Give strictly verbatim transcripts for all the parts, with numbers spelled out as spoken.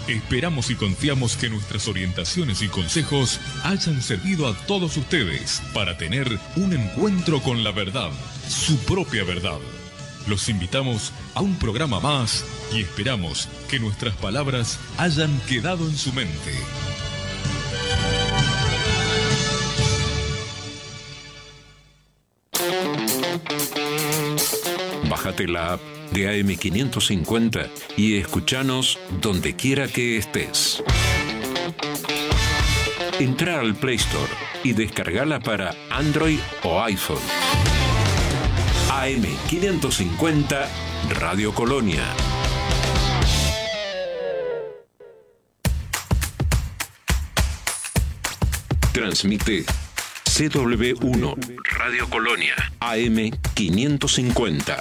Esperamos y confiamos que nuestras orientaciones y consejos hayan servido a todos ustedes para tener un encuentro con la verdad, su propia verdad. Los invitamos a un programa más y esperamos que nuestras palabras hayan quedado en su mente. Bájate la app de A M quinientos cincuenta y escúchanos donde quiera que estés. Entra al Play Store y descargala para Android o iPhone. A M quinientos cincuenta Radio Colonia. Transmite C W uno Radio Colonia A M quinientos cincuenta.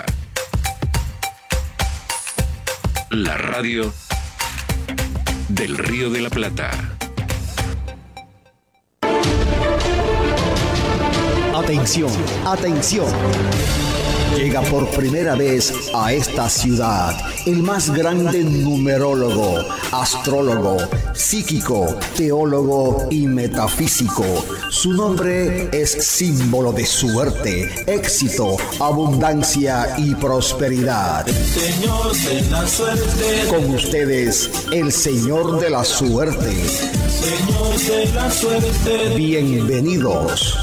La radio del Río de la Plata. Atención, atención. Llega por primera vez a esta ciudad el más grande numerólogo, astrólogo, psíquico, teólogo y metafísico. Su nombre es símbolo de suerte, éxito, abundancia y prosperidad. El Señor de la suerte. Con ustedes, el Señor de la suerte. Señor de la suerte. Bienvenidos.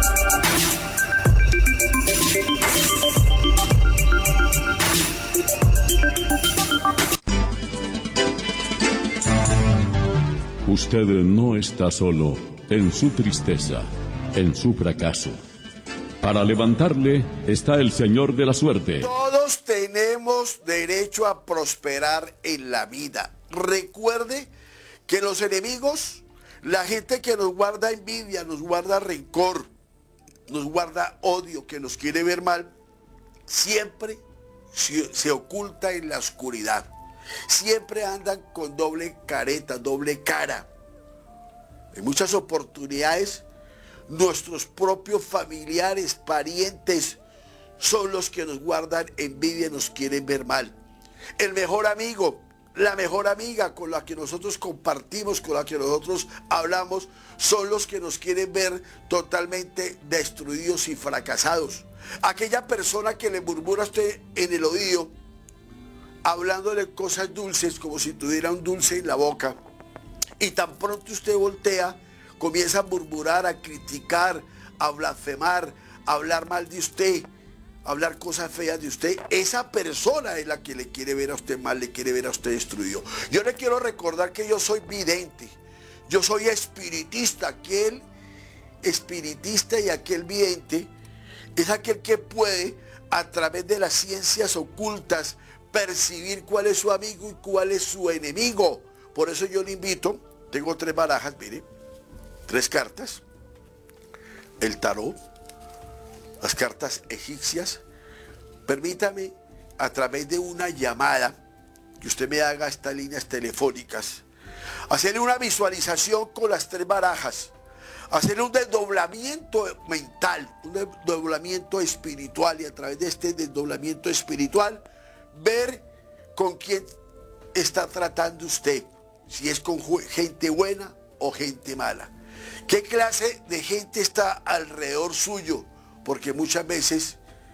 Usted no está solo en su tristeza, en su fracaso. Para levantarle está el Señor de la suerte. Todos tenemos derecho a prosperar en la vida. Recuerde que los enemigos, la gente que nos guarda envidia, nos guarda rencor, nos guarda odio, que nos quiere ver mal, siempre se, se oculta en la oscuridad. Siempre andan con doble careta, doble cara. En muchas oportunidades, nuestros propios familiares, parientes, son los que nos guardan envidia y nos quieren ver mal. El mejor amigo, la mejor amiga con la que nosotros compartimos, con la que nosotros hablamos, son los que nos quieren ver totalmente destruidos y fracasados. Aquella persona que le murmura a usted en el oído, hablándole cosas dulces como si tuviera un dulce en la boca, y tan pronto usted voltea, comienza a murmurar, a criticar, a blasfemar, a hablar mal de usted, a hablar cosas feas de usted. Esa persona es la que le quiere ver a usted mal, le quiere ver a usted destruido. Yo le quiero recordar que yo soy vidente, yo soy espiritista. Aquel espiritista y aquel vidente es aquel que puede, a través de las ciencias ocultas, percibir cuál es su amigo y cuál es su enemigo. Por eso yo le invito, tengo tres barajas, mire, tres cartas, el tarot, las cartas egipcias. Permítame, a través de una llamada, que usted me haga estas líneas telefónicas, hacerle una visualización con las tres barajas, hacerle un desdoblamiento mental, un desdoblamiento espiritual, y a través de este desdoblamiento espiritual, ver con quién está tratando usted, si es con gente buena o gente mala. ¿Qué clase de gente está alrededor suyo? Porque muchas veces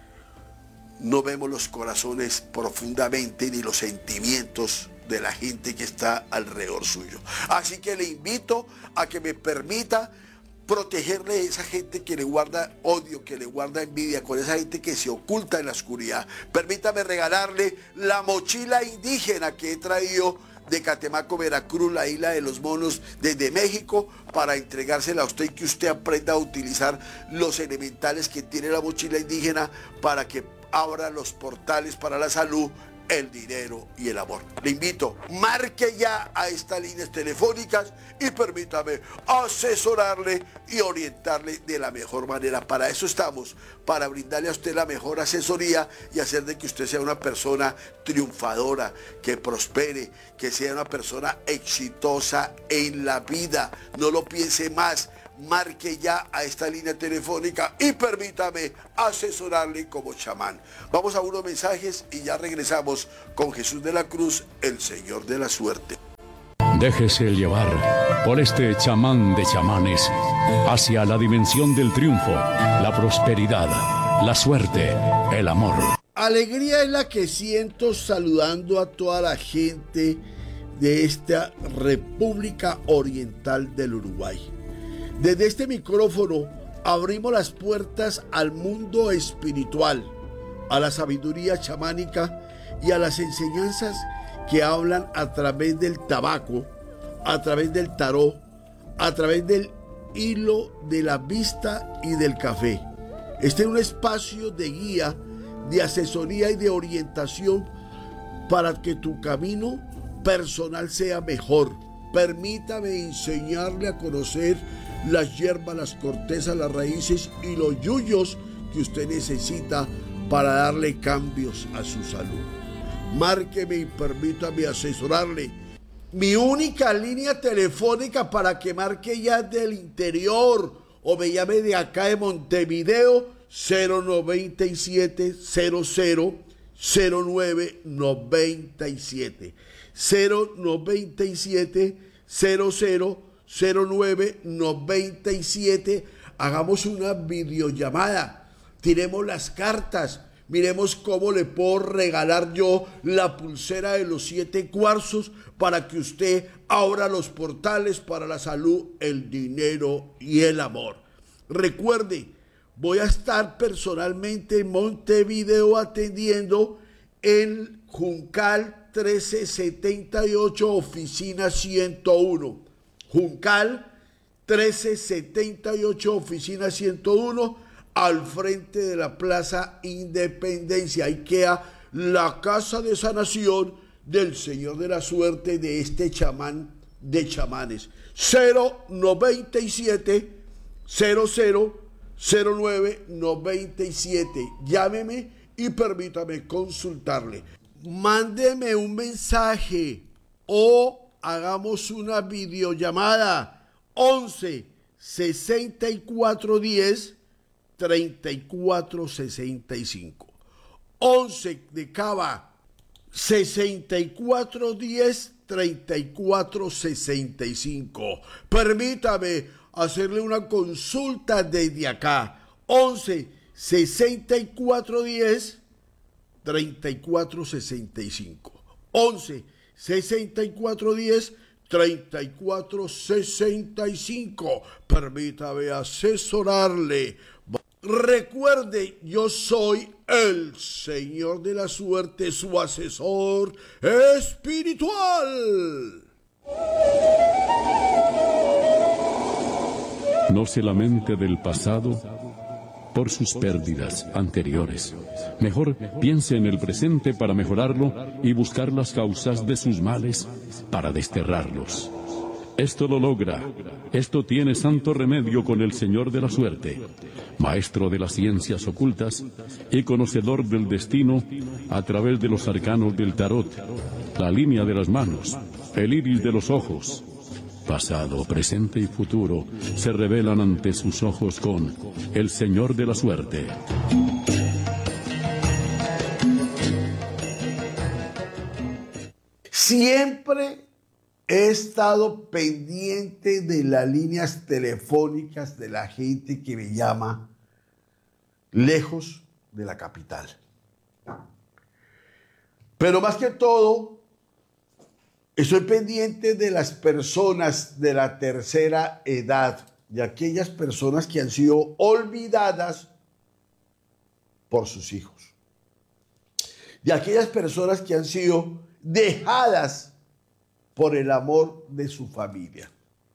no vemos los corazones profundamente ni los sentimientos de la gente que está alrededor suyo. Así que le invito a que me permita protegerle a esa gente que le guarda odio, que le guarda envidia, con esa gente que se oculta en la oscuridad. Permítame regalarle la mochila indígena que he traído de Catemaco, Veracruz, la isla de los monos, desde México, para entregársela a usted y que usted aprenda a utilizar los elementales que tiene la mochila indígena para que abra los portales para la salud, el dinero y el amor. Le invito, marque ya a estas líneas telefónicas y permítame asesorarle y orientarle de la mejor manera. Para eso estamos, para brindarle a usted la mejor asesoría y hacer de que usted sea una persona triunfadora, que prospere, que sea una persona exitosa en la vida. No lo piense más. Marque ya a esta línea telefónica y permítame asesorarle como chamán. Vamos a unos mensajes y ya regresamos con Jesús de la Cruz, el Señor de la Suerte. Déjese llevar por este chamán de chamanes hacia la dimensión del triunfo, la prosperidad, la suerte, el amor. Alegría es la que siento saludando a toda la gente de esta República Oriental del Uruguay. Desde este micrófono abrimos las puertas al mundo espiritual, a la sabiduría chamánica y a las enseñanzas que hablan a través del tabaco, a través del tarot, a través del hilo de la vista y del café. Este es un espacio de guía, de asesoría y de orientación para que tu camino personal sea mejor. Permítame enseñarle a conocer las hierbas, las cortezas, las raíces y los yuyos que usted necesita para darle cambios a su salud. Márqueme y permítame asesorarle. Mi única línea telefónica para que marque ya del interior o me llame de acá de Montevideo, cero noventa y siete, cero cero, cero nueve noventa y siete. cero noventa y siete, cero cero, cero nueve noventa y siete. Hagamos una videollamada, tiremos las cartas, miremos cómo le puedo regalar yo la pulsera de los siete cuarzos para que usted abra los portales para la salud, el dinero y el amor. Recuerde, voy a estar personalmente en Montevideo atendiendo en Juncal trece setenta y ocho, oficina ciento uno. Juncal trece setenta y ocho, oficina ciento uno, al frente de la Plaza Independencia. Ahí queda la casa de sanación del Señor de la Suerte, de este chamán de chamanes. cero noventa y siete, cero cero, cero nueve noventa y siete. Llámeme y permítame consultarle. Mándeme un mensaje o hagamos una videollamada. once sesenta y cuatro diez treinta y cuatro sesenta y cinco. once de Cava, sesenta y cuatro diez treinta y cuatro sesenta y cinco. Permítame hacerle una consulta desde acá. once sesenta y cuatro diez treinta y cuatro sesenta y cinco. once sesenta y cuatro diez treinta y cuatro sesenta y cinco. Permítame asesorarle. Recuerde, yo soy el Señor de la Suerte, su asesor espiritual. No se lamente del pasado por sus pérdidas anteriores. Mejor piense en el presente para mejorarlo y buscar las causas de sus males para desterrarlos. Esto lo logra, esto tiene santo remedio con el Señor de la Suerte, maestro de las ciencias ocultas y conocedor del destino a través de los arcanos del tarot, la línea de las manos, el iris de los ojos. Pasado, presente y futuro se revelan ante sus ojos con el Señor de la Suerte. Siempre he estado pendiente de las líneas telefónicas de la gente que me llama lejos de la capital. Pero más que todo, estoy pendiente de las personas de la tercera edad, de aquellas personas que han sido olvidadas por sus hijos, de aquellas personas que han sido dejadas por el amor de su familia.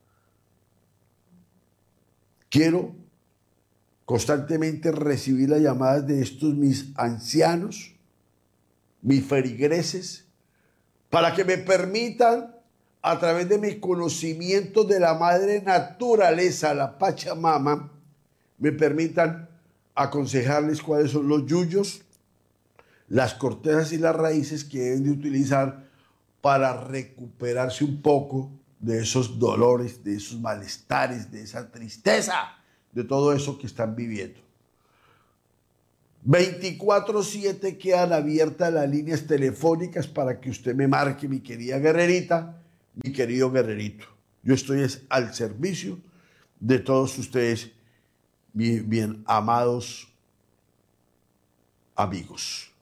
Quiero constantemente recibir las llamadas de estos mis ancianos, mis feligreses, para que me permitan, a través de mi conocimiento de la madre naturaleza, la Pachamama, me permitan aconsejarles cuáles son los yuyos, las cortezas y las raíces que deben de utilizar para recuperarse un poco de esos dolores, de esos malestares, de esa tristeza, de todo eso que están viviendo. veinticuatro siete quedan abiertas las líneas telefónicas para que usted me marque, mi querida guerrerita, mi querido guerrerito. Yo estoy es al servicio de todos ustedes, bien, bien amados amigos.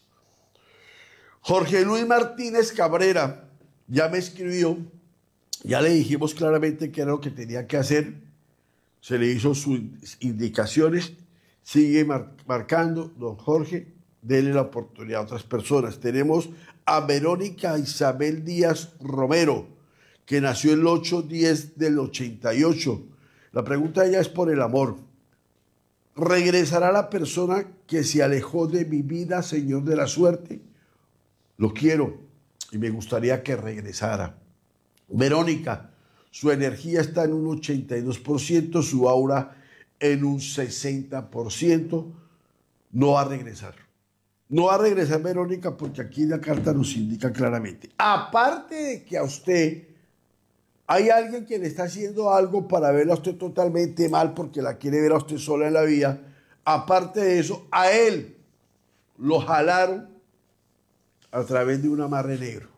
Jorge Luis Martínez Cabrera ya me escribió, ya le dijimos claramente qué era lo que tenía que hacer, se le hizo sus indicaciones, sigue mar marcando, don Jorge, denle la oportunidad a otras personas. Tenemos a Verónica Isabel Díaz Romero, que nació el ocho diez del ochenta y ocho. La pregunta de ella es por el amor. ¿Regresará la persona que se alejó de mi vida, Señor de la suerte? Lo quiero y me gustaría que regresara. Verónica, su energía está en un ochenta y dos por ciento, su aura en un sesenta por ciento. No va a regresar. No va a regresar Verónica porque aquí la carta nos indica claramente. Aparte de que a usted hay alguien que le está haciendo algo para verla a usted totalmente mal porque la quiere ver a usted sola en la vida. Aparte de eso, a él lo jalaron a través de un amarre negro.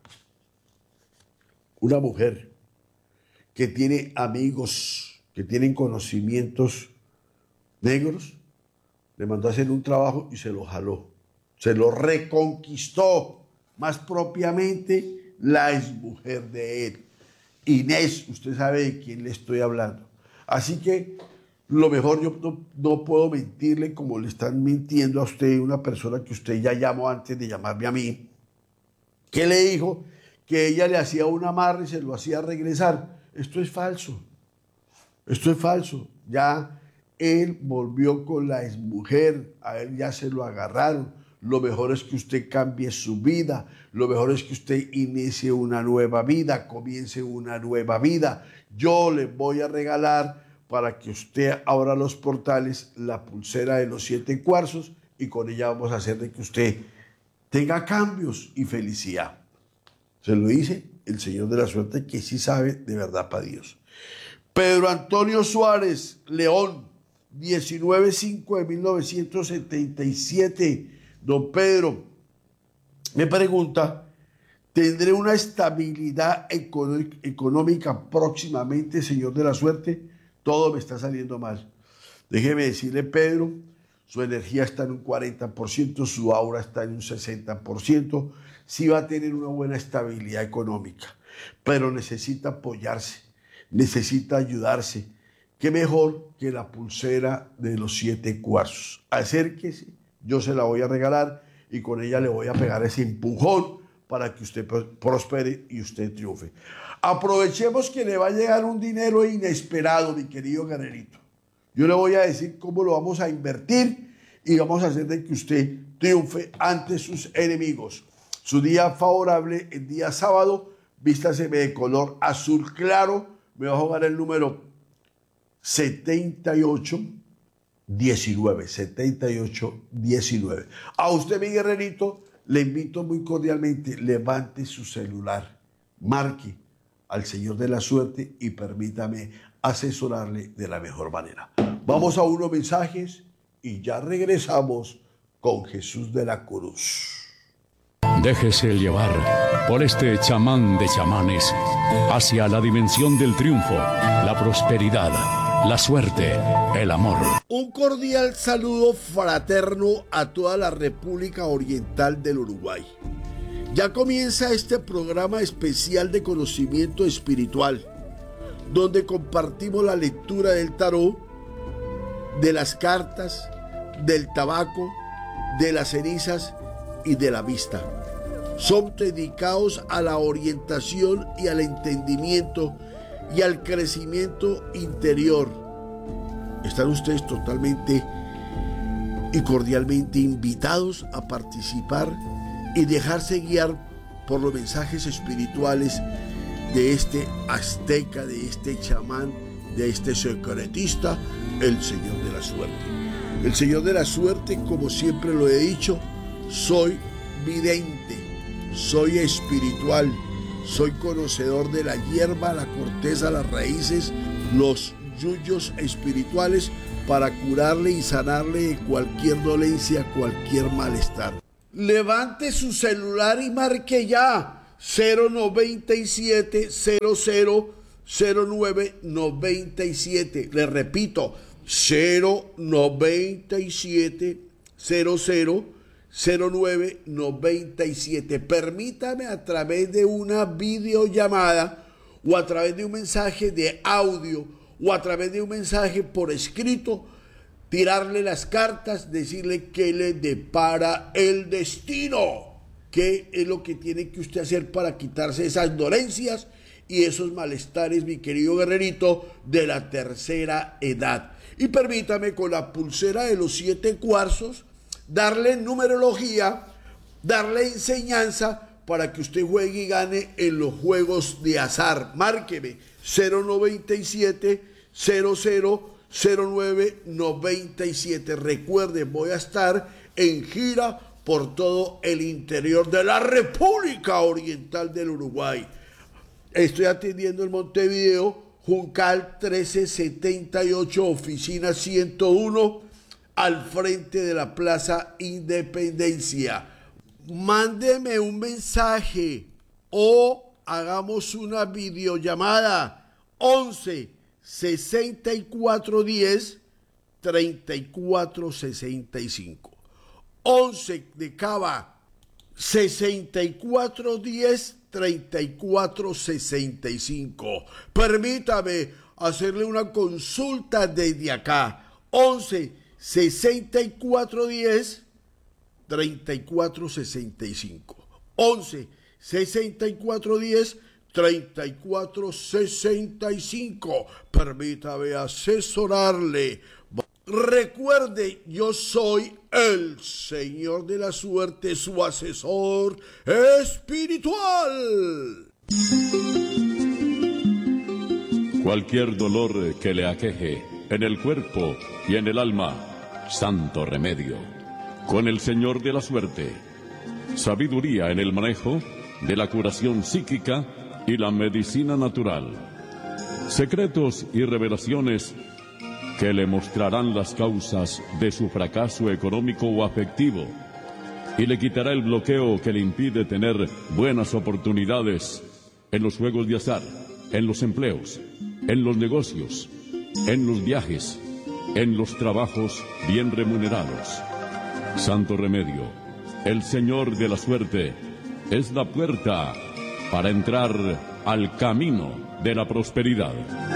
Una mujer que tiene amigos, que tienen conocimientos negros, le mandó a hacer un trabajo y se lo jaló. Se lo reconquistó, más propiamente la exmujer de él. Inés, usted sabe de quién le estoy hablando. Así que lo mejor, yo no, no puedo mentirle como le están mintiendo a usted, una persona que usted ya llamó antes de llamarme a mí, que le dijo que ella le hacía un amarre y se lo hacía regresar. Esto es falso. Esto es falso. Ya él volvió con la exmujer, a él ya se lo agarraron. Lo mejor es que usted cambie su vida, lo mejor es que usted inicie una nueva vida, comience una nueva vida. Yo le voy a regalar, para que usted abra los portales, la pulsera de los siete cuarzos, y con ella vamos a hacer de que usted tenga cambios y felicidad. Se lo dice el Señor de la suerte, que sí sabe de verdad para Dios. Pedro Antonio Suárez León, diecinueve cinco de mil novecientos setenta y siete. Don Pedro me pregunta, ¿tendré una estabilidad económica próximamente, Señor de la suerte? Todo me está saliendo mal. Déjeme decirle, Pedro, su energía está en un cuarenta por ciento, su aura está en un sesenta por ciento. Sí va a tener una buena estabilidad económica, pero necesita apoyarse, necesita ayudarse. ¿Qué mejor que la pulsera de los siete cuarzos? Acérquese, yo se la voy a regalar y con ella le voy a pegar ese empujón para que usted prospere y usted triunfe. Aprovechemos que le va a llegar un dinero inesperado, mi querido guerrerito. Yo le voy a decir cómo lo vamos a invertir y vamos a hacer de que usted triunfe ante sus enemigos. Su día favorable, el día sábado, vístaseme de color azul claro. Me va a jugar el número setenta y ocho diecinueve. setenta y ocho diecinueve. A usted, mi guerrerito, le invito muy cordialmente, levante su celular, marque al Señor de la suerte y permítame asesorarle de la mejor manera. Vamos a unos mensajes y ya regresamos con Jesús de la Cruz. Déjese llevar por este chamán de chamanes hacia la dimensión del triunfo, la prosperidad, la suerte, el amor. Un cordial saludo fraterno a toda la República Oriental del Uruguay. Ya comienza este programa especial de conocimiento espiritual, donde compartimos la lectura del tarot, de las cartas, del tabaco, de las cenizas y de la vista. Son dedicados a la orientación y al entendimiento y al crecimiento interior. Están ustedes totalmente y cordialmente invitados a participar y dejarse guiar por los mensajes espirituales de este azteca, de este chamán, de este secretista, el Señor de la Suerte. El Señor de la Suerte, como siempre lo he dicho, soy vidente, soy espiritual, soy conocedor de la hierba, la corteza, las raíces, los yuyos espirituales para curarle y sanarle de cualquier dolencia, cualquier malestar. Levante su celular y marque ya cero noventa y siete cero cero cero nueve noventa y siete. Le repito, cero noventa y siete cero cero cero nueve noventa y siete. Permítame a través de una videollamada o a través de un mensaje de audio o a través de un mensaje por escrito, tirarle las cartas, decirle qué le depara el destino, qué es lo que tiene que usted hacer para quitarse esas dolencias y esos malestares, mi querido guerrerito, de la tercera edad. Y permítame con la pulsera de los siete cuarzos darle numerología, darle enseñanza para que usted juegue y gane en los juegos de azar. Márqueme cero noventa y siete cero cero cero nueve noventa y siete. Recuerden, voy a estar en gira por todo el interior de la República Oriental del Uruguay. Estoy atendiendo en Montevideo, Juncal trece setenta y ocho, oficina ciento uno, al frente de la Plaza Independencia. Mándeme un mensaje o hagamos una videollamada. once sesenta y cuatro diez treinta y cuatro sesenta y cinco. once de Cava, sesenta y cuatro diez treinta y cuatro sesenta y cinco. Permítame hacerle una consulta desde acá. once sesenta y cuatro diez treinta y cuatro sesenta y cinco. once sesenta y cuatro diez treinta y cuatro sesenta y cinco. Permítame asesorarle. Recuerde, yo soy el Señor de la Suerte, su asesor espiritual. Cualquier dolor que le aqueje en el cuerpo y en el alma, santo remedio. Con el Señor de la Suerte, sabiduría en el manejo de la curación psíquica y la medicina natural. Secretos y revelaciones que le mostrarán las causas de su fracaso económico o afectivo y le quitará el bloqueo que le impide tener buenas oportunidades en los juegos de azar, en los empleos, en los negocios, en los viajes, en los trabajos bien remunerados. Santo Remedio, el Señor de la Suerte, es la puerta para entrar al camino de la prosperidad.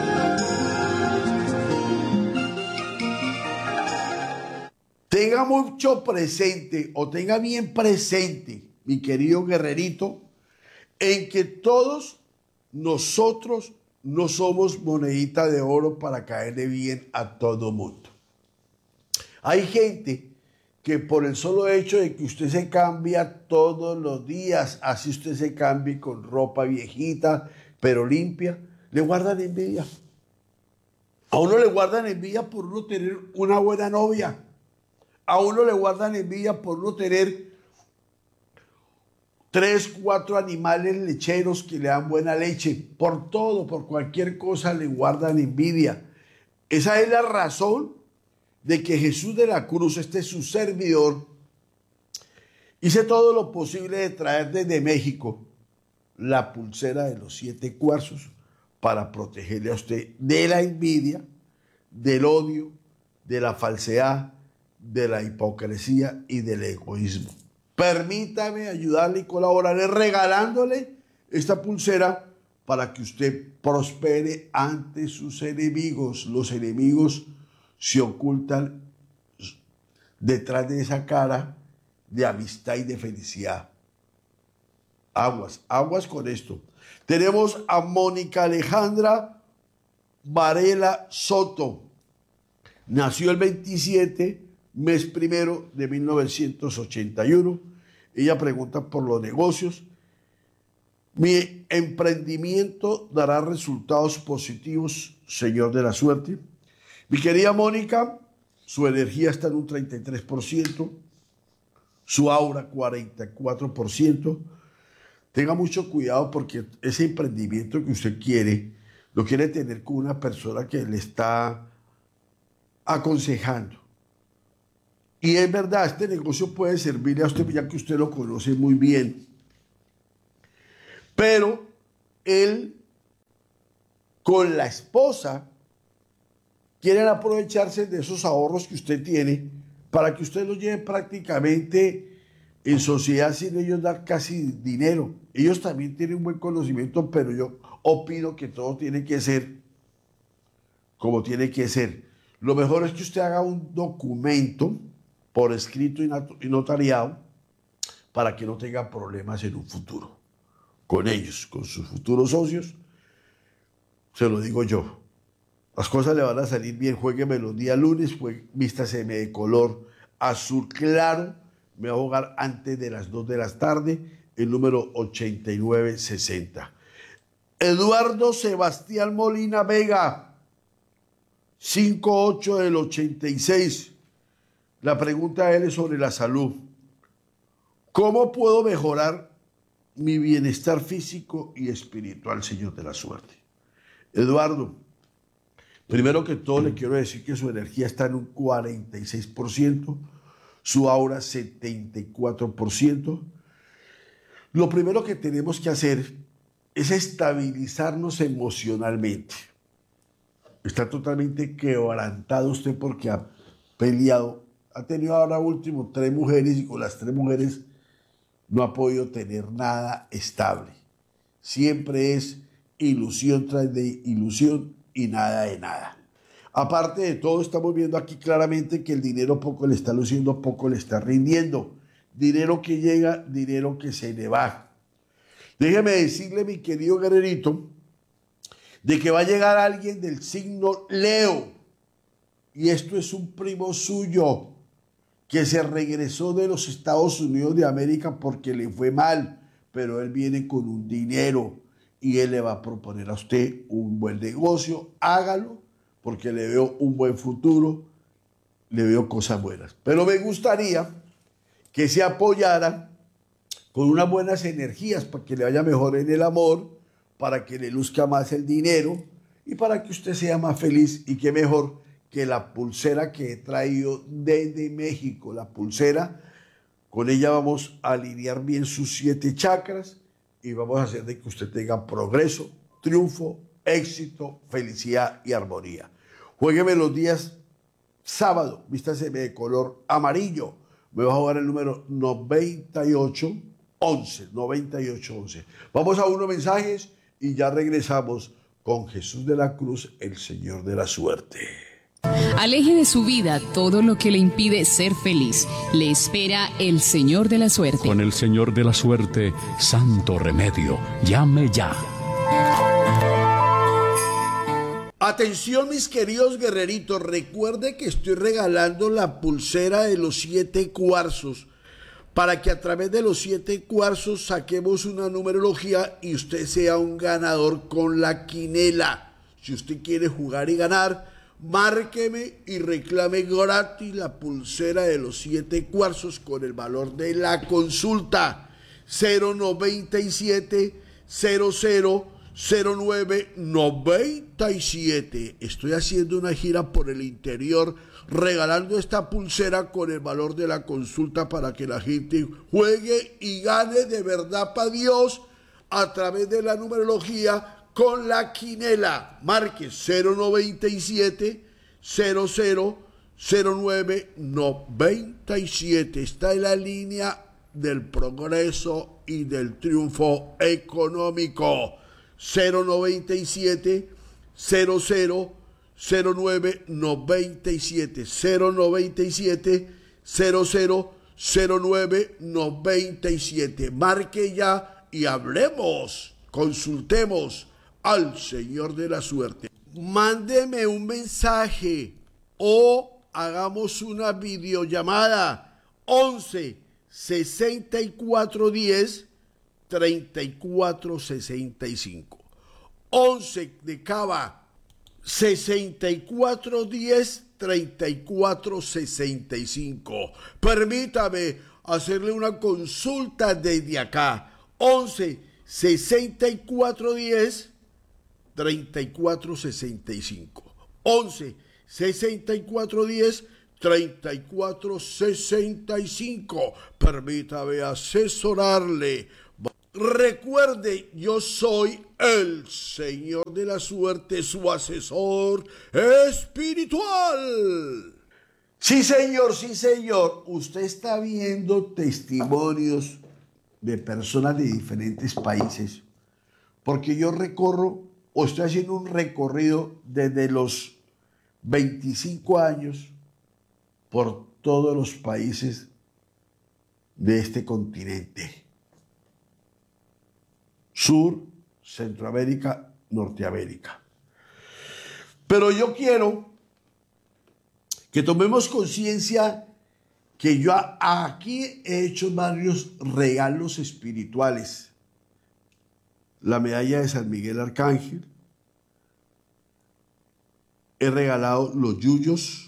Tenga mucho presente, o tenga bien presente, mi querido guerrerito, en que todos nosotros no somos monedita de oro para caerle bien a todo mundo. Hay gente que por el solo hecho de que usted se cambia todos los días, así usted se cambie con ropa viejita, pero limpia, le guardan envidia. A uno le guardan envidia por uno tener una buena novia. A uno le guardan envidia por no tener tres, cuatro animales lecheros que le dan buena leche. Por todo, por cualquier cosa le guardan envidia. Esa es la razón de que Jesús de la Cruz, este es su servidor, hice todo lo posible de traer desde México la pulsera de los siete cuarzos para protegerle a usted de la envidia, del odio, de la falsedad, de la hipocresía y del egoísmo. Permítame ayudarle y colaborarle regalándole esta pulsera para que usted prospere ante sus enemigos. Los enemigos se ocultan detrás de esa cara de amistad y de felicidad. Aguas, aguas con esto. Tenemos a Mónica Alejandra Varela Soto. Nació el veintisiete mes primero de mil novecientos ochenta y uno. Ella pregunta por los negocios. Mi emprendimiento dará resultados positivos, Señor de la Suerte. Mi querida Mónica, su energía está en un treinta y tres por ciento, su aura cuarenta y cuatro por ciento. Tenga mucho cuidado porque ese emprendimiento que usted quiere, lo quiere tener con una persona que le está aconsejando. Y es verdad, este negocio puede servirle a usted ya que usted lo conoce muy bien. Pero él con la esposa quieren aprovecharse de esos ahorros que usted tiene para que usted los lleve prácticamente en sociedad sin ellos dar casi dinero. Ellos también tienen un buen conocimiento, pero yo opino que todo tiene que ser como tiene que ser. Lo mejor es que usted haga un documento por escrito y notariado para que no tenga problemas en un futuro con ellos, con sus futuros socios. Se lo digo yo. Las cosas le van a salir bien. Juégueme los días lunes, vístaseme de color azul claro. Me va a jugar antes de las dos de la tarde, el número ochenta y nueve sesenta. Eduardo Sebastián Molina Vega, cinco ocho del ochenta y seis. La pregunta de él es sobre la salud. ¿Cómo puedo mejorar mi bienestar físico y espiritual, Señor de la suerte? Eduardo, primero que todo le quiero decir que su energía está en un cuarenta y seis por ciento, su aura setenta y cuatro por ciento. Lo primero que tenemos que hacer es estabilizarnos emocionalmente. Está totalmente quebrantado usted porque ha peleado, ha tenido ahora último tres mujeres y con las tres mujeres no ha podido tener nada estable. Siempre es ilusión tras de ilusión y nada de nada. Aparte de todo, estamos viendo aquí claramente que el dinero poco le está luciendo, poco le está rindiendo. Dinero que llega, dinero que se le va. Déjeme decirle, mi querido guerrerito, de que va a llegar alguien del signo Leo. Y esto es un primo suyo que se regresó de los Estados Unidos de América porque le fue mal, pero él viene con un dinero y él le va a proponer a usted un buen negocio. Hágalo, porque le veo un buen futuro, le veo cosas buenas. Pero me gustaría que se apoyara con unas buenas energías para que le vaya mejor en el amor, para que le luzca más el dinero y para que usted sea más feliz. Y qué mejor que la pulsera que he traído desde México. La pulsera, con ella vamos a alinear bien sus siete chakras y vamos a hacer de que usted tenga progreso, triunfo, éxito, felicidad y armonía. Juégueme los días sábado, vístaseme de color amarillo. Me va a jugar el número noventa y ocho once, noventa y ocho once. Vamos a unos mensajes y ya regresamos con Jesús de la Cruz, el Señor de la Suerte. Aleje de su vida todo lo que le impide ser feliz. Le espera el Señor de la Suerte. Con el Señor de la Suerte, santo remedio. Llame ya. Atención, mis queridos guerreritos, recuerde que estoy regalando la pulsera de los siete cuarzos para que a través de los siete cuarzos saquemos una numerología y usted sea un ganador con la quinela. Si usted quiere jugar y ganar, márqueme y reclame gratis la pulsera de los siete cuarzos con el valor de la consulta cero noventa y siete cero cero cero nueve noventa y siete. Estoy haciendo una gira por el interior regalando esta pulsera con el valor de la consulta para que la gente juegue y gane de verdad para Dios a través de la numerología con la quinela. Marque cero noventa y siete cero cero cero nueve noventa y siete. Está en la línea del progreso y del triunfo económico. cero noventa y siete cero cero cero nueve noventa y siete, cero noventa y siete cero cero cero nueve noventa y siete. Marque ya y hablemos, consultemos al Señor de la Suerte. Mándeme un mensaje o hagamos una videollamada once sesenta y cuatro diez treinta y cuatro sesenta y cinco. once de Cava, sesenta y cuatro diez treinta y cuatro sesenta y cinco. Permítame hacerle una consulta desde acá. once sesenta y cuatro diez treinta y cuatro sesenta y cinco. once sesenta y cuatro diez treinta y cuatro sesenta y cinco. Permítame asesorarle. Recuerde, yo soy el Señor de la Suerte, su asesor espiritual. Sí, señor, sí, señor. Usted está viendo testimonios de personas de diferentes países, porque yo recorro, o estoy haciendo un recorrido desde los veinticinco años por todos los países de este continente. Sur, Centroamérica, Norteamérica. Pero yo quiero que tomemos conciencia que yo aquí he hecho varios regalos espirituales. La medalla de San Miguel Arcángel. He regalado los yuyos,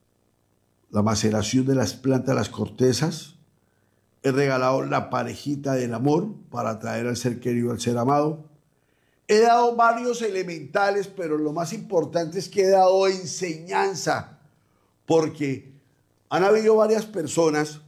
la maceración de las plantas, las cortezas. He regalado la parejita del amor para atraer al ser querido, al ser amado. He dado varios elementales, pero lo más importante es que he dado enseñanza, porque han habido varias personas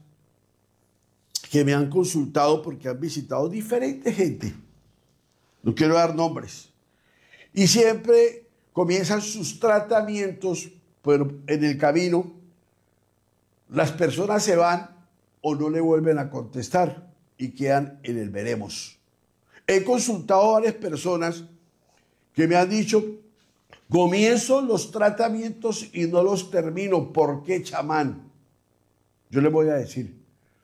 que me han consultado porque han visitado diferente gente. No quiero dar nombres. Y siempre comienzan sus tratamientos, pero en el camino las personas se van o no le vuelven a contestar y quedan en el veremos. He consultado a varias personas que me han dicho, comienzo los tratamientos y no los termino. ¿Por qué, chamán? Yo les voy a decir,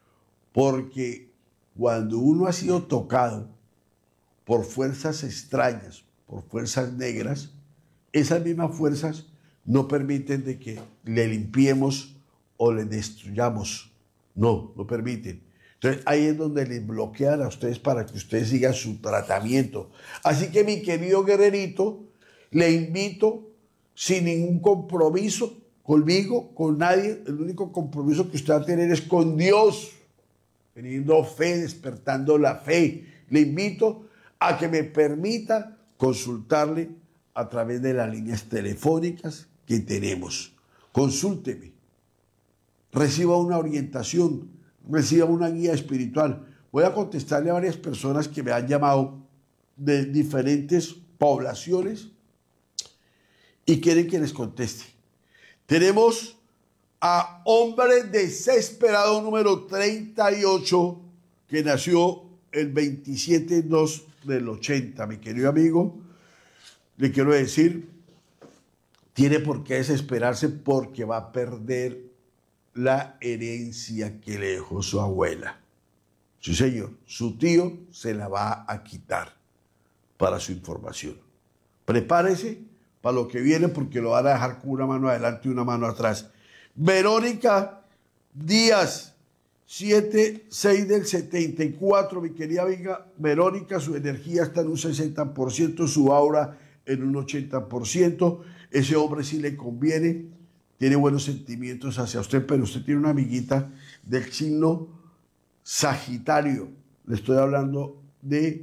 porque cuando uno ha sido tocado por fuerzas extrañas, por fuerzas negras, esas mismas fuerzas no permiten de que le limpiemos o le destruyamos. No, no permiten. Entonces ahí es donde les bloquean a ustedes para que ustedes sigan su tratamiento. Así que mi querido guerrerito, le invito sin ningún compromiso conmigo, con nadie. El único compromiso que usted va a tener es con Dios, teniendo fe, despertando la fe. Le invito a que me permita consultarle a través de las líneas telefónicas que tenemos. Consúlteme. Reciba una orientación, reciba una guía espiritual. Voy a contestarle a varias personas que me han llamado de diferentes poblaciones y quieren que les conteste. Tenemos a hombre desesperado número treinta y ocho, que nació el veintisiete dos del ochenta. Mi querido amigo, le quiero decir, tiene por qué desesperarse porque va a perder la herencia que le dejó su abuela. Sí, señor, su tío se la va a quitar, para su información. Prepárese para lo que viene, porque lo van a dejar con una mano adelante y una mano atrás. Verónica Díaz, siete seis del setenta y cuatro, mi querida amiga Verónica, su energía está en un sesenta por ciento, su aura en un ochenta por ciento. Ese hombre sí le conviene, tiene buenos sentimientos hacia usted, pero usted tiene una amiguita del signo Sagitario. Le estoy hablando de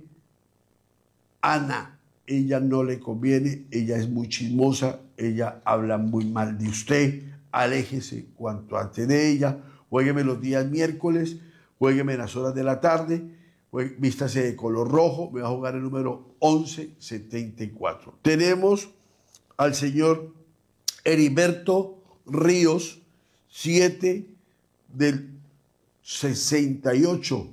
Ana. Ella no le conviene, ella es muy chismosa, ella habla muy mal de usted. Aléjese cuanto antes de ella. Juégueme los días miércoles, juégueme en las horas de la tarde, vístase de color rojo. Me va a jugar el número once setenta y cuatro. Tenemos al señor Heriberto Ríos, siete del sesenta y ocho.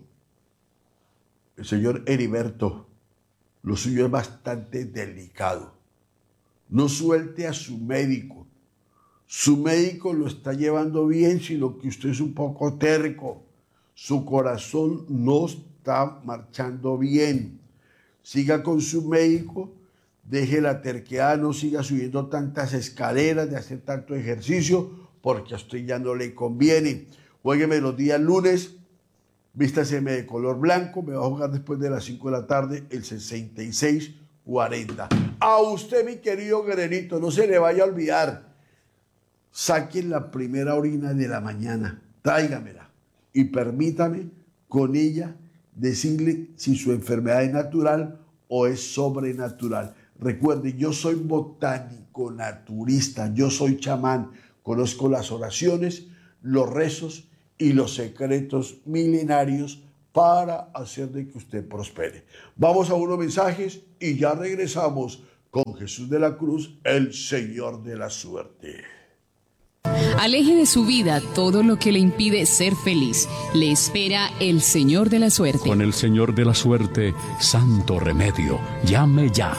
El señor Heriberto, lo suyo es bastante delicado. No suelte a su médico. Su médico lo está llevando bien, sino que usted es un poco terco. Su corazón no está marchando bien. Siga con su médico. Deje la terquedad, no siga subiendo tantas escaleras, de hacer tanto ejercicio, porque a usted ya no le conviene. Juégueme los días lunes, vístaseme de color blanco, me va a jugar después de las cinco de la tarde, el sesenta y seis cuarenta. A usted, mi querido guerrerito, no se le vaya a olvidar, saquen la primera orina de la mañana, tráigamela y permítame con ella decirle si su enfermedad es natural o es sobrenatural. Recuerde, yo soy botánico naturista, yo soy chamán, conozco las oraciones, los rezos y los secretos milenarios para hacer de que usted prospere. Vamos a unos mensajes y ya regresamos con Jesús de la Cruz, el Señor de la Suerte. Aleje de su vida todo lo que le impide ser feliz. Le espera el Señor de la Suerte. Con el Señor de la Suerte, santo remedio. Llame ya.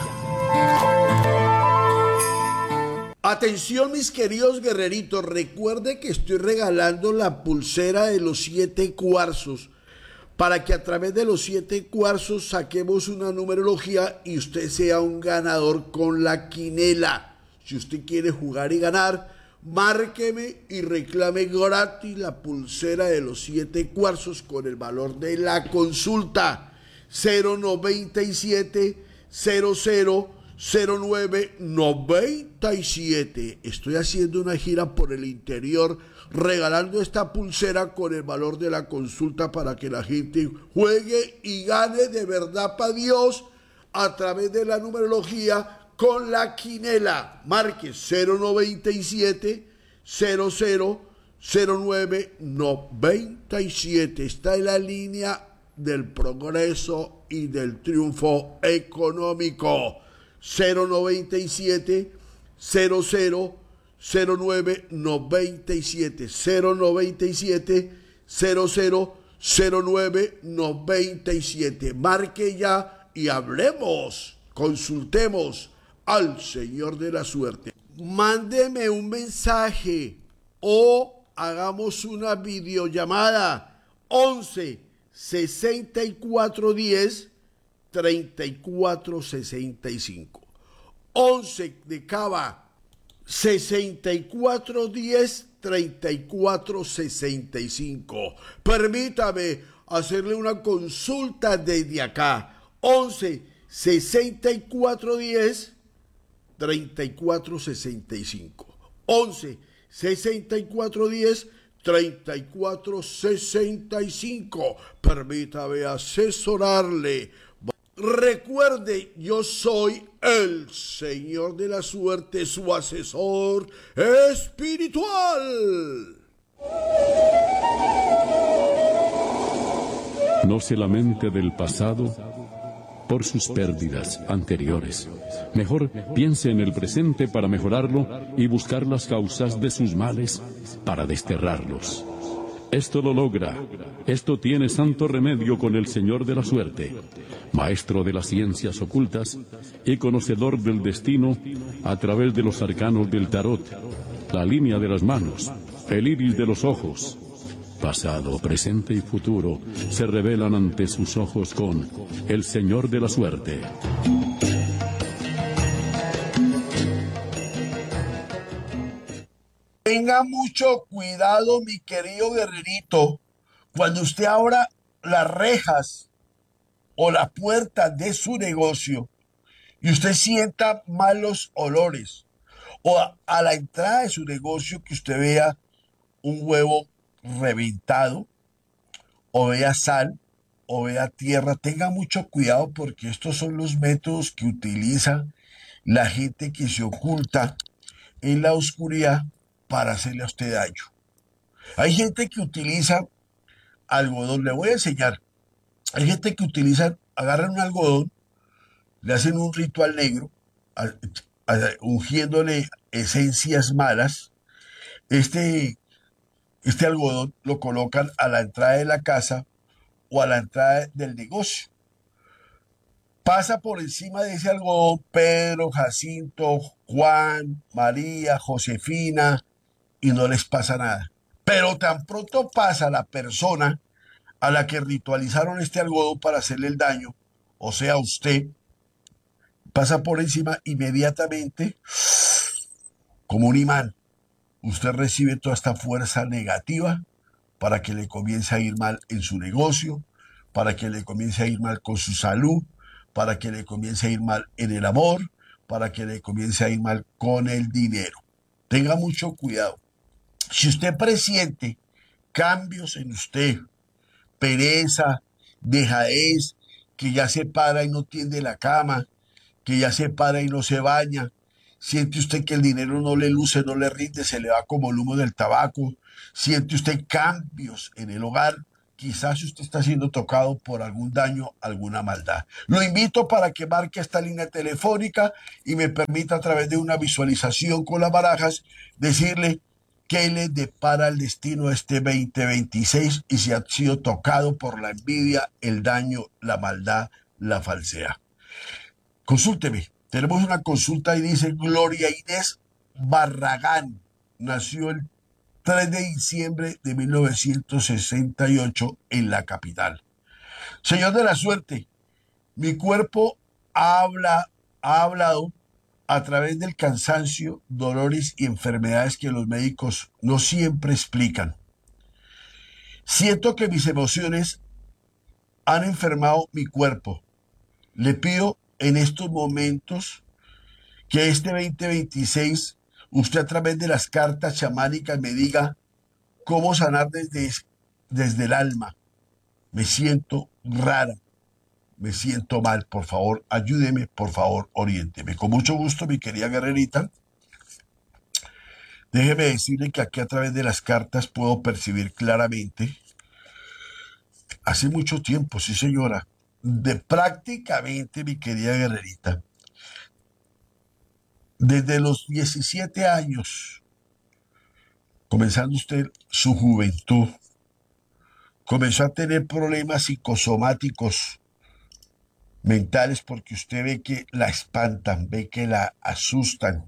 Atención, mis queridos guerreritos, recuerde que estoy regalando la pulsera de los siete cuarzos para que a través de los siete cuarzos saquemos una numerología y usted sea un ganador con la quinela. Si usted quiere jugar y ganar, márqueme y reclame gratis la pulsera de los siete cuarzos con el valor de la consulta cero noventa y siete cero cero cero nueve noventa y siete. Estoy haciendo una gira por el interior regalando esta pulsera con el valor de la consulta para que la gente juegue y gane de verdad para Dios a través de la numerología con la quinela. Marque cero noventa y siete cero cero cero nueve noventa y siete. Está en la línea del progreso y del triunfo económico. cero noventa y siete cero cero cero nueve noventa y siete. cero noventa y siete cero cero cero nueve noventa y siete. Marque ya y hablemos, consultemos al Señor de la Suerte. Mándeme un mensaje o hagamos una videollamada once sesenta y cuatro diez treinta y cuatro sesenta y cinco. once de Cava, sesenta y cuatro diez treinta y cuatro sesenta y cinco. Permítame hacerle una consulta desde acá. once sesenta y cuatro diez treinta y cuatro sesenta y cinco. once sesenta y cuatro diez treinta y cuatro sesenta y cinco. Permítame asesorarle. Recuerde, yo soy el Señor de la Suerte, su asesor espiritual. No se lamente del pasado por sus pérdidas anteriores. Mejor piense en el presente para mejorarlo y buscar las causas de sus males para desterrarlos. Esto lo logra. Esto tiene santo remedio con el Señor de la Suerte, maestro de las ciencias ocultas y conocedor del destino a través de los arcanos del tarot, la línea de las manos, el iris de los ojos. Pasado, presente y futuro se revelan ante sus ojos con el Señor de la Suerte. Tenga mucho cuidado, mi querido guerrerito, cuando usted abra las rejas o la puerta de su negocio y usted sienta malos olores, o a, a la entrada de su negocio que usted vea un huevo reventado, o vea sal, o vea tierra, tenga mucho cuidado porque estos son los métodos que utiliza la gente que se oculta en la oscuridad para hacerle a usted daño. Hay gente que utiliza algodón, le voy a enseñar. Hay gente que utiliza, agarran un algodón, le hacen un ritual negro, a, a, ungiéndole esencias malas. Este, este algodón lo colocan a la entrada de la casa o a la entrada del negocio. Pasa por encima de ese algodón Pedro, Jacinto, Juan, María, Josefina, y no les pasa nada. Pero tan pronto pasa la persona a la que ritualizaron este algodón para hacerle el daño, o sea, usted, pasa por encima inmediatamente, como un imán, usted recibe toda esta fuerza negativa para que le comience a ir mal en su negocio, para que le comience a ir mal con su salud, para que le comience a ir mal en el amor, para que le comience a ir mal con el dinero. Tenga mucho cuidado. Si usted presiente cambios en usted, pereza, dejadez, que ya se para y no tiende la cama, que ya se para y no se baña, siente usted que el dinero no le luce, no le rinde, se le va como el humo del tabaco, siente usted cambios en el hogar, quizás usted está siendo tocado por algún daño, alguna maldad. Lo invito para que marque esta línea telefónica y me permita a través de una visualización con las barajas decirle qué le depara el destino este veinte veintiséis y si ha sido tocado por la envidia, el daño, la maldad, la falsedad. Consúlteme. Tenemos una consulta y dice Gloria Inés Barragán. Nació el tres de diciembre de mil novecientos sesenta y ocho en la capital. Señor de la suerte, mi cuerpo habla, ha hablado a través del cansancio, dolores y enfermedades que los médicos no siempre explican. Siento que mis emociones han enfermado mi cuerpo. Le pido en estos momentos que este veinte veintiséis usted a través de las cartas chamánicas me diga cómo sanar desde, desde el alma. Me siento rara, me siento mal, por favor, ayúdeme, por favor, oriénteme. Con mucho gusto, mi querida guerrerita. Déjeme decirle que aquí a través de las cartas puedo percibir claramente, hace mucho tiempo, sí señora, de prácticamente, mi querida guerrerita, desde los diecisiete años, comenzando usted su juventud, comenzó a tener problemas psicosomáticos mentales porque usted ve que la espantan, ve que la asustan.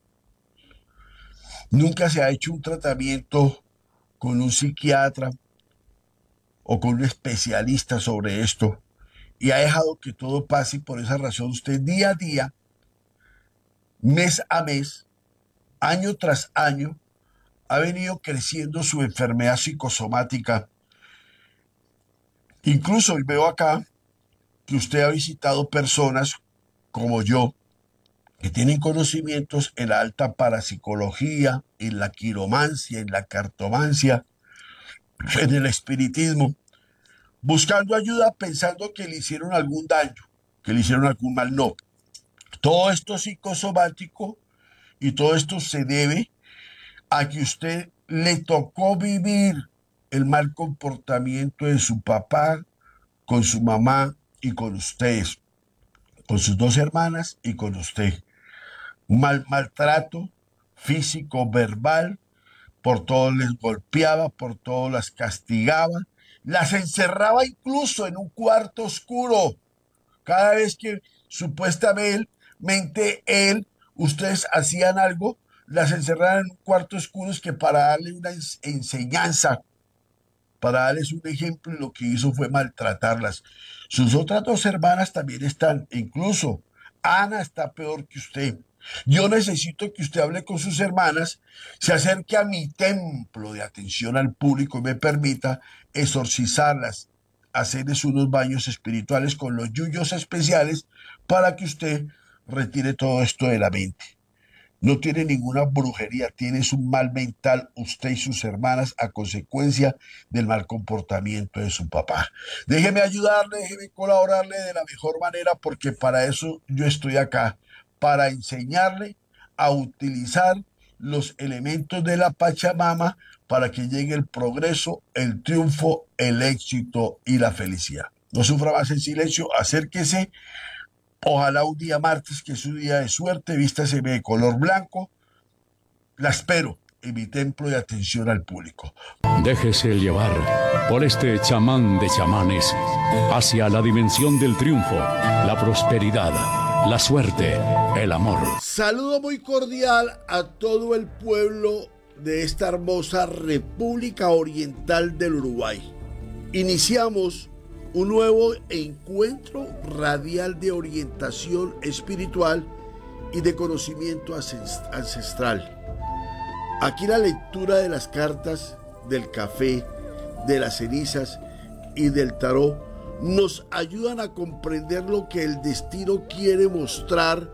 Nunca se ha hecho un tratamiento con un psiquiatra o con un especialista sobre esto y ha dejado que todo pase y por esa razón usted día a día, mes a mes, año tras año, ha venido creciendo su enfermedad psicosomática. Incluso hoy veo acá que usted ha visitado personas como yo, que tienen conocimientos en la alta parapsicología, en la quiromancia, en la cartomancia, en el espiritismo, buscando ayuda pensando que le hicieron algún daño, que le hicieron algún mal. No. Todo esto psicosomático y todo esto se debe a que usted le tocó vivir el mal comportamiento de su papá, con su mamá y con ustedes, con sus dos hermanas y con usted. Mal, maltrato físico, verbal, por todo les golpeaba, por todo las castigaba, las encerraba incluso en un cuarto oscuro. Cada vez que supuestamente él, ustedes hacían algo, las encerraban en un cuarto oscuro, es que para darle una enseñanza, para darles un ejemplo, y lo que hizo fue maltratarlas. Sus otras dos hermanas también están, incluso Ana está peor que usted. Yo necesito que usted hable con sus hermanas, se acerque a mi templo de atención al público y me permita exorcizarlas, hacerles unos baños espirituales con los yuyos especiales para que usted retire todo esto de la mente. No tiene ninguna brujería, tiene un mal mental usted y sus hermanas a consecuencia del mal comportamiento de su papá. Déjeme ayudarle, déjeme colaborarle de la mejor manera porque para eso yo estoy acá, para enseñarle a utilizar los elementos de la Pachamama para que llegue el progreso, el triunfo, el éxito y la felicidad. No sufra más en silencio, acérquese. Ojalá un día martes, que es un día de suerte, vístase de color blanco. La espero en mi templo de atención al público. Déjese llevar por este chamán de chamanes hacia la dimensión del triunfo, la prosperidad, la suerte, el amor. Saludo muy cordial a todo el pueblo de esta hermosa República Oriental del Uruguay. Iniciamos un nuevo encuentro radial de orientación espiritual y de conocimiento ancestral. Aquí la lectura de las cartas, del café, de las cenizas y del tarot nos ayudan a comprender lo que el destino quiere mostrar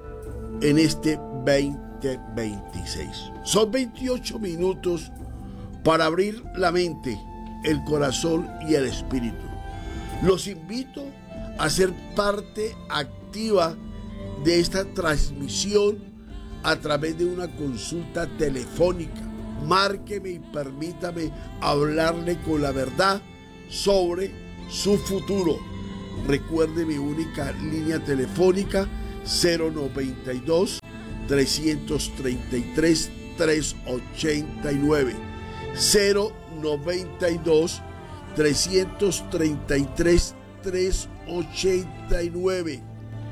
en este veinte veintiséis. Son veintiocho minutos para abrir la mente, el corazón y el espíritu. Los invito a ser parte activa de esta transmisión a través de una consulta telefónica. Márqueme y permítame hablarle con la verdad sobre su futuro. Recuerde mi única línea telefónica cero noventa y dos, trescientos treinta y tres, trescientos ochenta y nueve. cero noventa y dos, trescientos treinta y tres, trescientos ochenta y nueve.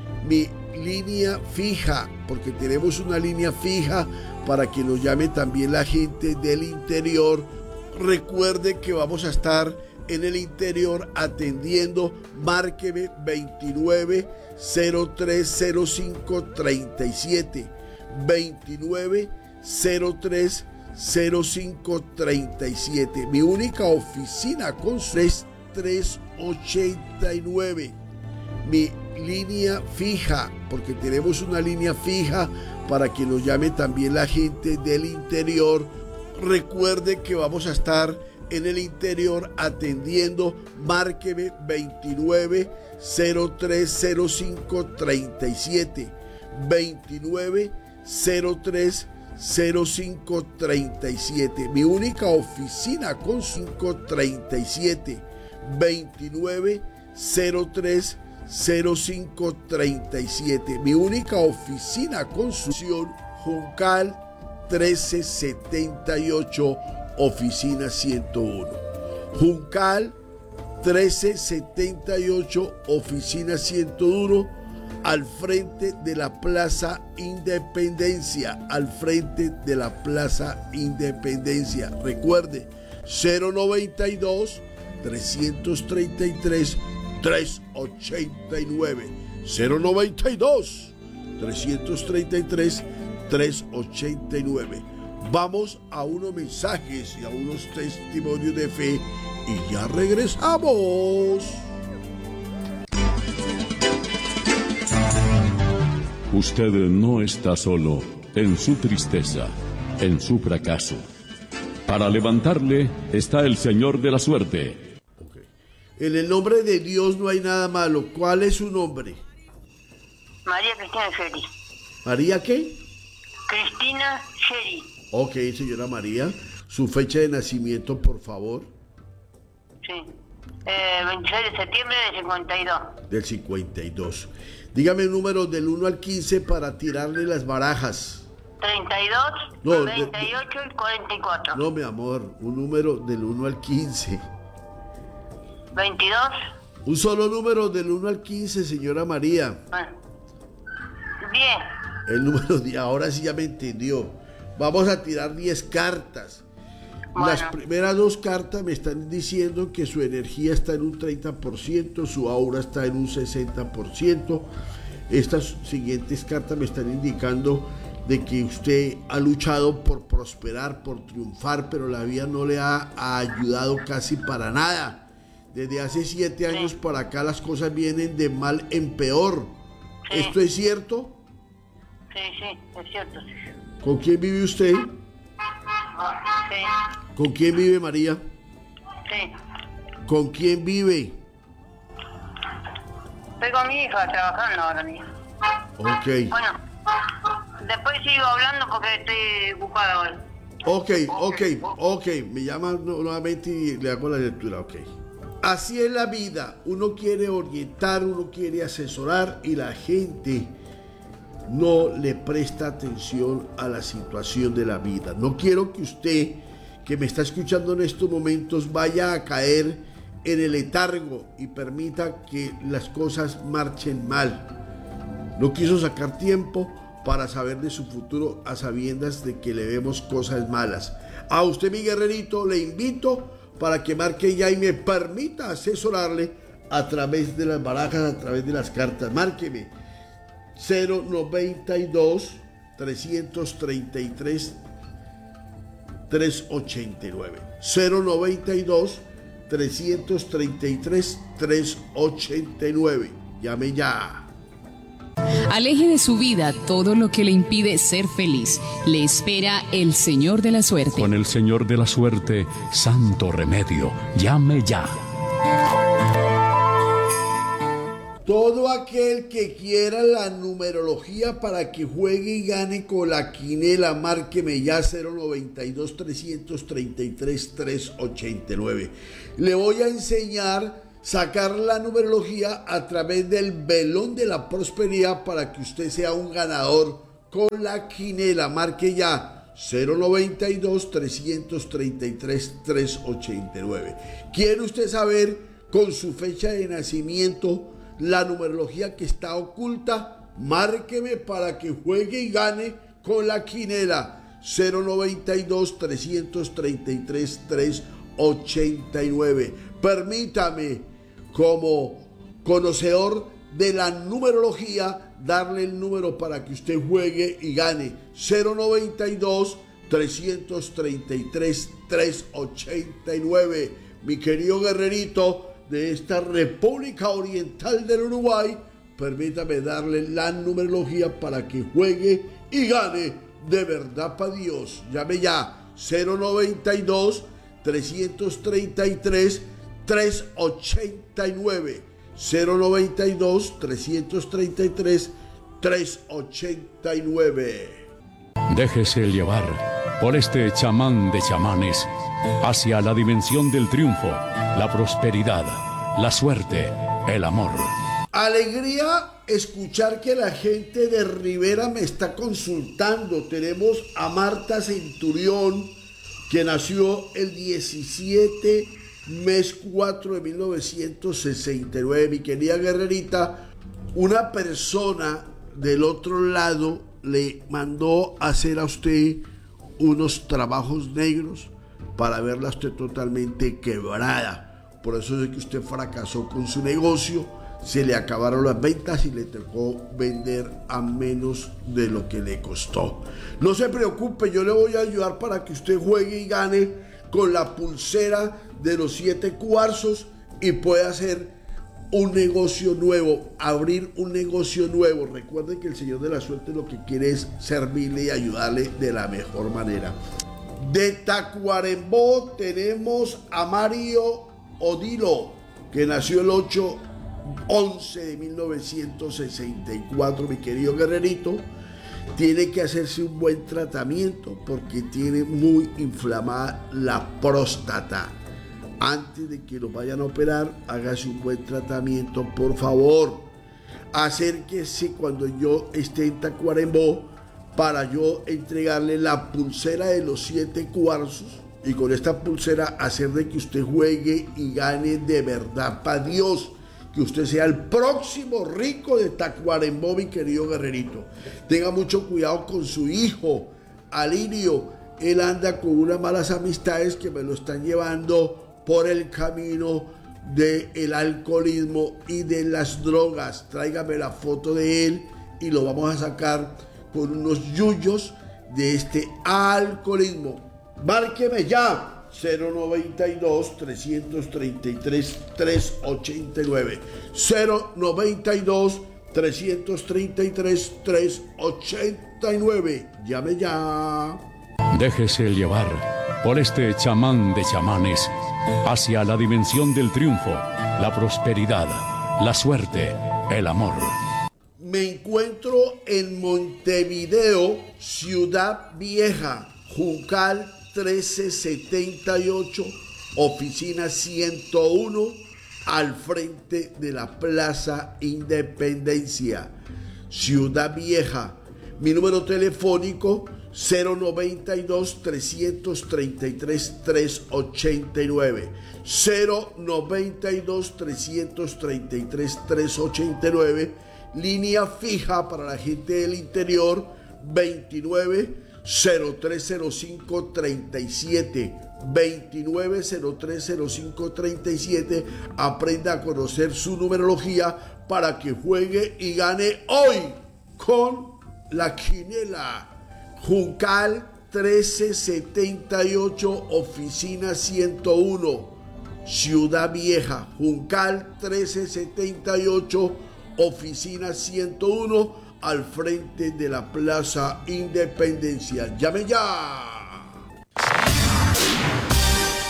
Mi línea fija, porque tenemos una línea fija para que nos llame también la gente del interior. Recuerde que vamos a estar en el interior atendiendo. Márqueme veintinueve, cero tres cero cinco, treinta y siete. veintinueve, cero tres cero cinco, treinta y siete. Mi única oficina con es trescientos ochenta y nueve. Mi línea fija, porque tenemos una línea fija para que nos llame también la gente del interior. Recuerde que vamos a estar en el interior atendiendo. Márqueme veintinueve, cero tres cero cinco, treinta y siete. veintinueve, cero tres cero cinco, treinta y siete. Mi única oficina con cinco treinta y siete. veintinueve, cero tres cero cinco, treinta y siete. Mi única oficina con Construcción Juncal trece setenta y ocho, oficina ciento uno. Juncal trece setenta y ocho, oficina ciento uno, al frente de la Plaza Independencia, al frente de la Plaza Independencia. Recuerde, cero noventa y dos, trescientos treinta y tres, trescientos ochenta y nueve. cero noventa y dos, trescientos treinta y tres, trescientos ochenta y nueve. Vamos a unos mensajes y a unos testimonios de fe y ya regresamos. Usted no está solo en su tristeza, en su fracaso. Para levantarle está el Señor de la suerte. Okay. En el nombre de Dios no hay nada malo. ¿Cuál es su nombre? María Cristina Sherry. ¿María qué? Cristina Sherry. Ok, señora María. Su fecha de nacimiento, por favor. Sí. Eh, veintiséis de septiembre del cincuenta y dos. Del cincuenta y dos. Dígame el número del uno al quince para tirarle las barajas. treinta y dos, No, treinta y ocho y cuarenta y cuatro. No, mi amor, un número del uno al quince. veintidós. Un solo número del uno al quince, señora María. Bueno. diez. El número diez, ahora sí ya me entendió. Vamos a tirar diez cartas. Bueno. Las primeras dos cartas me están diciendo que su energía está en un treinta por ciento, su aura está en un sesenta por ciento. Estas siguientes cartas me están indicando de que usted ha luchado por prosperar, por triunfar, pero la vida no le ha, ha ayudado casi para nada. Desde hace siete años sí. para acá las cosas vienen de mal en peor. Sí. ¿Esto es cierto? Sí, sí, es cierto. ¿Con quién vive usted? Sí. ¿Con quién vive, María? Sí. ¿Con quién vive? Estoy con mi hija trabajando ahora mismo. Ok. Bueno, después sigo hablando porque estoy ocupada ahora. Ok, ok, ok. Me llama nuevamente y le hago la lectura, ok. Así es la vida. Uno quiere orientar, uno quiere asesorar y la gente no le presta atención a la situación de la vida. No quiero que usted, que me está escuchando en estos momentos, vaya a caer en el letargo y permita que las cosas marchen mal. No quiso sacar tiempo para saber de su futuro a sabiendas de que le vemos cosas malas. A usted, mi guerrerito, le invito para que marque ya y me permita asesorarle a través de las barajas, a través de las cartas. Márqueme cero noventa y dos, trescientos treinta y tres, trescientos ochenta y nueve. cero noventa y dos, trescientos treinta y tres, trescientos ochenta y nueve. Llame ya. Aleje de su vida todo lo que le impide ser feliz. Le espera el Señor de la Suerte. Con el Señor de la Suerte, santo remedio. Llame ya. Todo aquel que quiera la numerología para que juegue y gane con la quinela, márqueme ya cero noventa y dos, trescientos treinta y tres, trescientos ochenta y nueve. Le voy a enseñar sacar la numerología a través del velón de la prosperidad para que usted sea un ganador con la quinela. Marque ya cero noventa y dos, trescientos treinta y tres, trescientos ochenta y nueve. ¿Quiere usted saber con su fecha de nacimiento la numerología que está oculta? Márqueme para que juegue y gane con la quinela cero noventa y dos, trescientos treinta y tres, trescientos ochenta y nueve. Permítame, como conocedor de la numerología, darle el número para que usted juegue y gane. Cero noventa y dos, trescientos treinta y tres, trescientos ochenta y nueve. Mi querido guerrerito de esta República Oriental del Uruguay, permítame darle la numerología para que juegue y gane de verdad para Dios. Llame ya cero noventa y dos, trescientos treinta y tres, trescientos ochenta y nueve. cero noventa y dos, trescientos treinta y tres, trescientos ochenta y nueve. Déjese llevar por este chamán de chamanes hacia la dimensión del triunfo, la prosperidad, la suerte, el amor. Alegría escuchar que la gente de Rivera me está consultando. Tenemos a Marta Centurión, que nació el diecisiete, mes cuatro de mil novecientos sesenta y nueve. Mi querida guerrerita, una persona del otro lado le mandó hacer a usted unos trabajos negros para verla usted totalmente quebrada. Por eso es que usted fracasó con su negocio, se le acabaron las ventas y le tocó vender a menos de lo que le costó. No se preocupe, yo le voy a ayudar para que usted juegue y gane con la pulsera de los siete cuarzos y pueda hacer un negocio nuevo, abrir un negocio nuevo. Recuerde que el Señor de la Suerte lo que quiere es servirle y ayudarle de la mejor manera. De Tacuarembó tenemos a Mario Odilo, que nació el ocho once de mil novecientos sesenta y cuatro. Mi querido guerrerito, tiene que hacerse un buen tratamiento porque tiene muy inflamada la próstata. Antes de que lo vayan a operar, hágase un buen tratamiento, por favor. Acérquese cuando yo esté en Tacuarembó para yo entregarle la pulsera de los siete cuarzos y con esta pulsera hacer de que usted juegue y gane de verdad para Dios. Que usted sea el próximo rico de Tacuarembó, mi querido guerrerito. Tenga mucho cuidado con su hijo, Alirio. Él anda con unas malas amistades que me lo están llevando por el camino del alcoholismo y de las drogas. Tráigame la foto de él y lo vamos a sacar con unos yuyos de este alcoholismo. Márqueme ya. cero noventa y dos, trescientos treinta y tres, trescientos ochenta y nueve. cero noventa y dos, trescientos treinta y tres, trescientos ochenta y nueve. Llame ya. Déjese llevar por este chamán de chamanes hacia la dimensión del triunfo, la prosperidad, la suerte, el amor. Me encuentro en Montevideo, Ciudad Vieja, Juncal trece setenta y ocho, oficina ciento uno, al frente de la Plaza Independencia, Ciudad Vieja. Mi número telefónico cero noventa y dos, trescientos treinta y tres, trescientos ochenta y nueve. cero noventa y dos, trescientos treinta y tres, trescientos ochenta y nueve. Línea fija para la gente del interior, veintinueve, cero tres cero cinco, treinta y siete. veintinueve, cero tres cero cinco, treinta y siete. Aprenda a conocer su numerología para que juegue y gane hoy con la quinela. Juncal trece setenta y ocho, oficina ciento uno, Ciudad Vieja. Juncal trece setenta y ocho, oficina ciento uno, al frente de la Plaza Independencia. ¡Llame ya!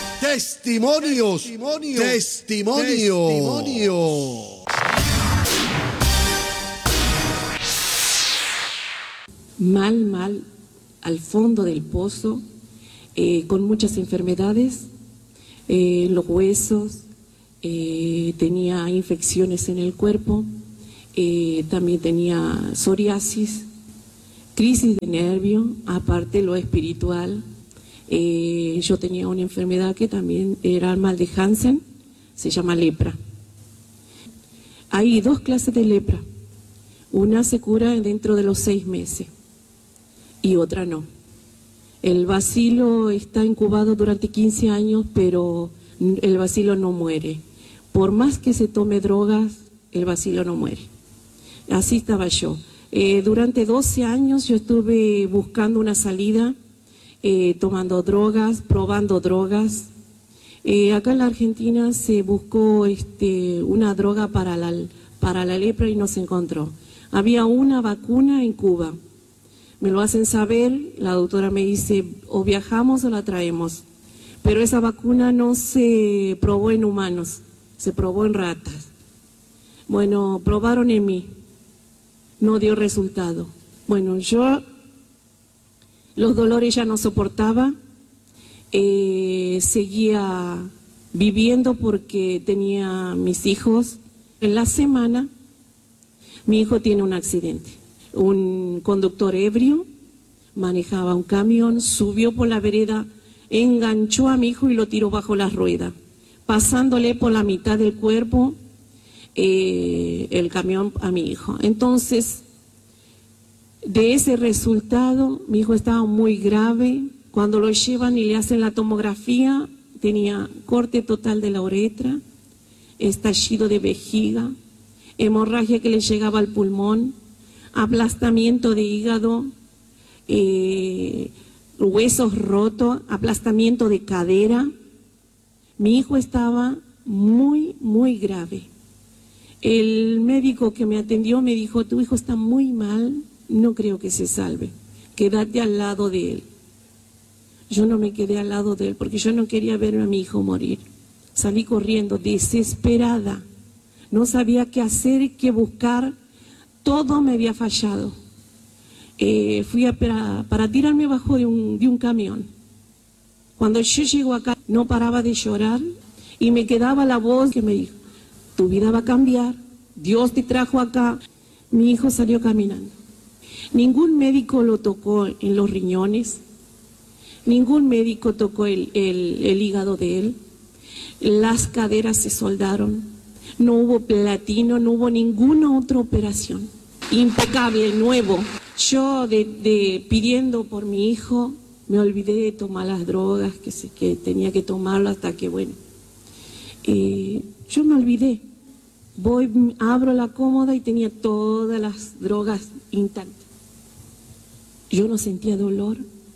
Testimonios, testimonios, testimonios. mal, mal, al fondo del pozo, eh, con muchas enfermedades, eh, los huesos, eh, tenía infecciones en el cuerpo, eh, también tenía psoriasis, crisis de nervio, aparte lo espiritual. Eh, yo tenía una enfermedad que también era el mal de Hansen, se llama lepra. Hay dos clases de lepra, una se cura dentro de los seis meses y otra no. El bacilo está incubado durante quince años, pero el bacilo no muere. Por más que se tome drogas, el bacilo no muere. Así estaba yo. Eh, durante doce años yo estuve buscando una salida, eh, tomando drogas, probando drogas. Eh, acá en la Argentina se buscó este, una droga para la, para la lepra y no se encontró. Había una vacuna en Cuba. Me lo hacen saber, la doctora me dice, o viajamos o la traemos. Pero esa vacuna no se probó en humanos, se probó en ratas. Bueno, probaron en mí, no dio resultado. Bueno, yo los dolores ya no soportaba, eh, seguía viviendo porque tenía mis hijos. En la semana, mi hijo tiene un accidente. Un conductor ebrio manejaba un camión, subió por la vereda, enganchó a mi hijo y lo tiró bajo la rueda, pasándole por la mitad del cuerpo eh, el camión a mi hijo. Entonces, de ese resultado, mi hijo estaba muy grave. Cuando lo llevan y le hacen la tomografía, tenía corte total de la uretra, estallido de vejiga, hemorragia que le llegaba al pulmón, aplastamiento de hígado, eh, huesos rotos, aplastamiento de cadera. Mi hijo estaba muy, muy grave. El médico que me atendió me dijo, tu hijo está muy mal, no creo que se salve, quédate al lado de él. Yo no me quedé al lado de él porque yo no quería ver a mi hijo morir. Salí corriendo, desesperada. No sabía qué hacer, qué buscar. Todo me había fallado. Eh, fui a, para, para tirarme bajo de un, de un camión. Cuando yo llego acá, no paraba de llorar y me quedaba la voz que me dijo, tu vida va a cambiar, Dios te trajo acá. Mi hijo salió caminando. Ningún médico lo tocó en los riñones, ningún médico tocó el, el, el hígado de él, las caderas se soldaron, no hubo platino, no hubo ninguna otra operación. Impecable, nuevo. Yo de, de, pidiendo por mi hijo, me olvidé de tomar las drogas que, se, que tenía que tomarlo hasta que, bueno, eh, yo me olvidé. Voy, abro la cómoda y tenía todas las drogas intactas. Yo no sentía dolor.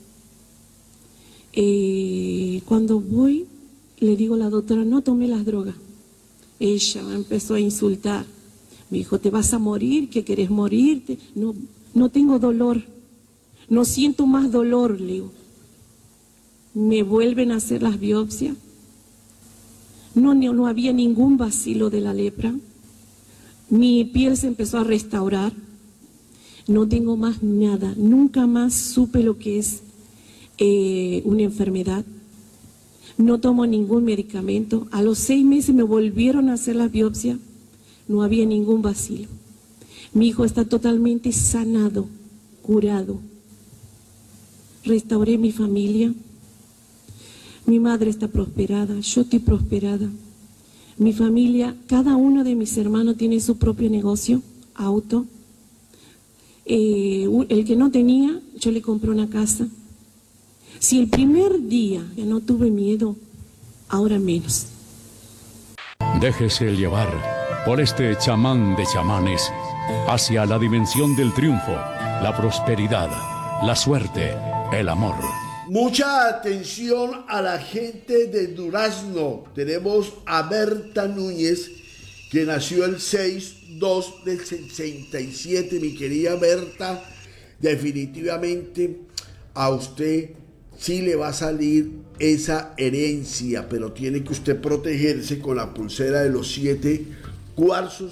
Eh, cuando voy, le digo a la doctora, no tomé las drogas. Ella me empezó a insultar. Me dijo, ¿te vas a morir? ¿Qué querés morirte? No, no tengo dolor. No siento más dolor, le digo. Me vuelven a hacer las biopsias. No, no, no había ningún bacilo de la lepra. Mi piel se empezó a restaurar. No tengo más nada. Nunca más supe lo que es eh, una enfermedad. No tomo ningún medicamento. A los seis meses me volvieron a hacer las biopsias. No había ningún bacilo. Mi hijo está totalmente sanado, curado. Restauré mi familia. Mi madre está prosperada, yo estoy prosperada. Mi familia, cada uno de mis hermanos tiene su propio negocio, auto. Eh, el que no tenía, yo le compré una casa. Si el primer día ya no tuve miedo, ahora menos. Déjese llevar por este chamán de chamanes hacia la dimensión del triunfo, la prosperidad, la suerte, el amor. Mucha atención a la gente de Durazno. Tenemos a Berta Núñez, que nació el seis dos del sesenta y siete. Mi querida Berta, definitivamente a usted sí le va a salir esa herencia, pero tiene que usted protegerse con la pulsera de los siete cuarzos,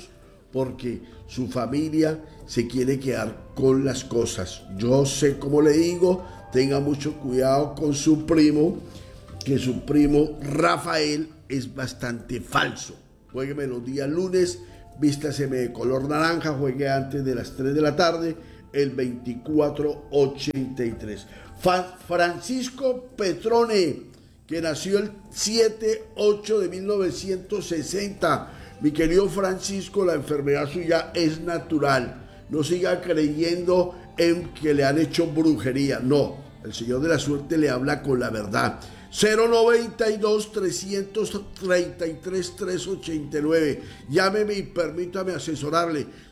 porque su familia se quiere quedar con las cosas. Yo sé, como le digo, tenga mucho cuidado con su primo, que su primo Rafael es bastante falso. Juégueme los días lunes, vístaseme de color naranja, juegue antes de las tres de la tarde, el veinticuatro ochenta y tres. Fa- Francisco Petrone, que nació el siete ocho de mil novecientos sesenta. Mi querido Francisco, la enfermedad suya es natural. No siga creyendo en que le han hecho brujería. No, el Señor de la Suerte le habla con la verdad. cero noventa y dos, trescientos treinta y tres, trescientos ochenta y nueve. Llámeme y permítame asesorarle.